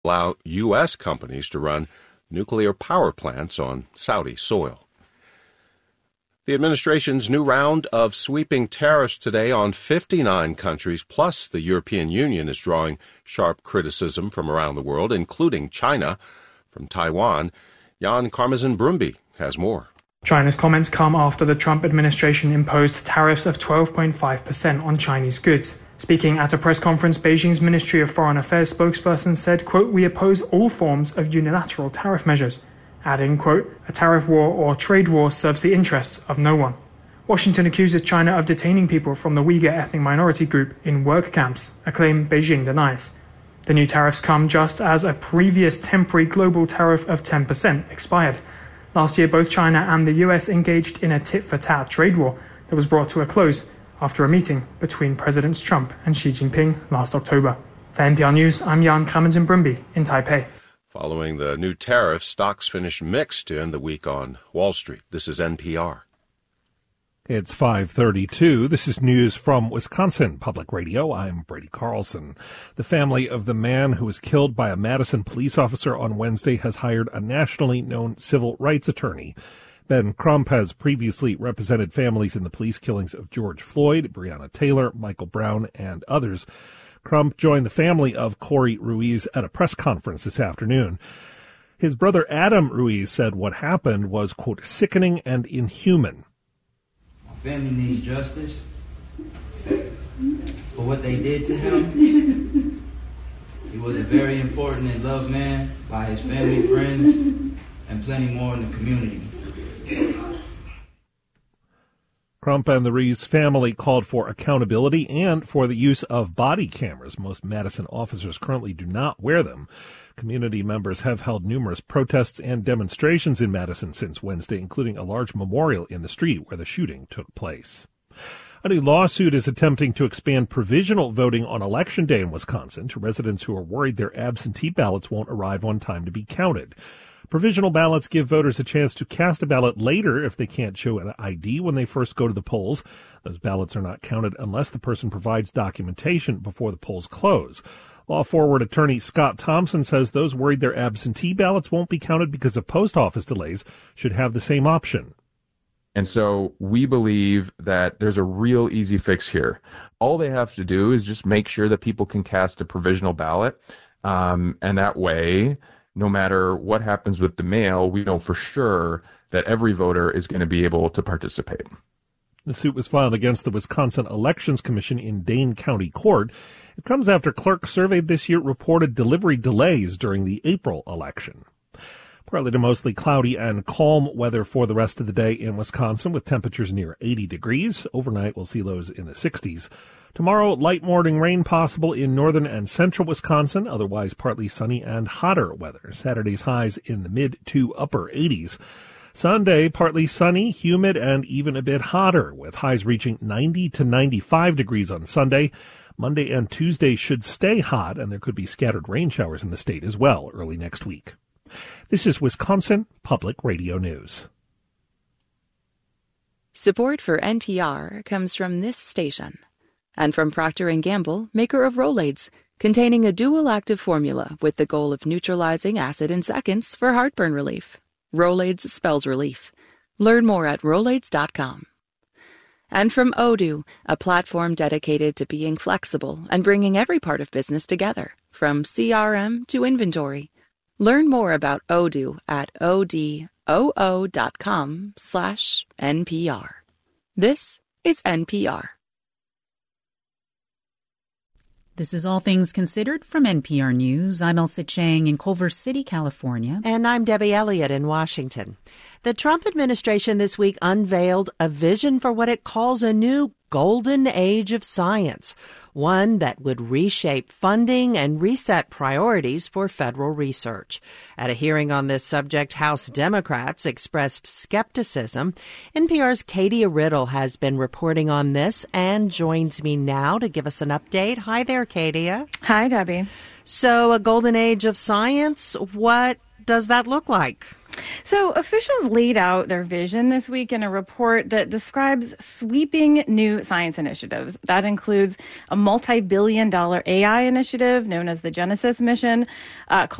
allow U.S. companies to run nuclear power plants on Saudi soil. The administration's new round of sweeping tariffs today on 59 countries, plus the European Union, is drawing sharp criticism from around the world, including China. From Taiwan, Jan Karmazin-Brumby has more. China's comments come after the Trump administration imposed tariffs of 12.5% on Chinese goods. Speaking at a press conference, Beijing's Ministry of Foreign Affairs spokesperson said, quote, "We oppose all forms of unilateral tariff measures," adding, quote, "A tariff war or trade war serves the interests of no one." Washington accuses China of detaining people from the Uyghur ethnic minority group in work camps, a claim Beijing denies. The new tariffs come just as a previous temporary global tariff of 10% expired. Last year, both China and the US engaged in a tit-for-tat trade war that was brought to a close after a meeting between Presidents Trump and Xi Jinping last October. For NPR News, I'm Jan Karmazin-Brumby in Taipei. Following the new tariffs, stocks finished mixed to end the week on Wall Street. This is NPR. It's 5:32. This is news from Wisconsin Public Radio. I'm Brady Carlson. The family of the man who was killed by a Madison police officer on Wednesday has hired a nationally known civil rights attorney. Ben Crump has previously represented families in the police killings of George Floyd, Breonna Taylor, Michael Brown, and others. Crump joined the family of Corey Ruiz at a press conference this afternoon. His brother Adam Ruiz said what happened was, quote, "sickening and inhuman." My family needs justice for what they did to him. He was a very important and loved man by his family, friends, and plenty more in the community. Crump and the Ruiz family called for accountability and for the use of body cameras. Most Madison officers currently do not wear them. Community members have held numerous protests and demonstrations in Madison since Wednesday, including a large memorial in the street where the shooting took place. A new lawsuit is attempting to expand provisional voting on Election Day in Wisconsin to residents who are worried their absentee ballots won't arrive on time to be counted. Provisional ballots give voters a chance to cast a ballot later if they can't show an ID when they first go to the polls. Those ballots are not counted unless the person provides documentation before the polls close. Law Forward attorney Scott Thompson says those worried their absentee ballots won't be counted because of post office delays should have the same option. And so we believe that there's a real easy fix here. All they have to do is just make sure that people can cast a provisional ballot, and that way, no matter what happens with the mail, we know for sure that every voter is going to be able to participate. The suit was filed against the Wisconsin Elections Commission in Dane County Court. It comes after clerks surveyed this year reported delivery delays during the April election. Partly to mostly cloudy and calm weather for the rest of the day in Wisconsin with temperatures near 80 degrees. Overnight, we'll see lows in the 60s. Tomorrow, light morning rain possible in northern and central Wisconsin, otherwise partly sunny and hotter weather. Saturday's highs in the mid to upper 80s. Sunday, partly sunny, humid, and even a bit hotter, with highs reaching 90 to 95 degrees on Sunday. Monday and Tuesday should stay hot, and there could be scattered rain showers in the state as well early next week. This is Wisconsin Public Radio News. Support for NPR comes from this station and from Procter & Gamble, maker of Rolaids, containing a dual active formula with the goal of neutralizing acid in seconds for heartburn relief. Rolaids spells relief. Learn more at Rolaids.com. And from Odoo, a platform dedicated to being flexible and bringing every part of business together, from CRM to inventory. Learn more about Odoo at odoo.com/NPR. This is NPR. This is All Things Considered from NPR News. I'm Elsa Chang in Culver City, California. And I'm Debbie Elliott in Washington. The Trump administration this week unveiled a vision for what it calls a new golden age of science, one that would reshape funding and reset priorities for federal research. At a hearing on this subject, House Democrats expressed skepticism. NPR's Katie Riddle has been reporting on this and joins me now to give us an update. Hi there, Katie. Hi, Debbie. So, a golden age of science, what does that look like? So officials laid out their vision this week in a report that describes sweeping new science initiatives. That includes a multi-billion-dollar AI initiative known as the Genesis mission,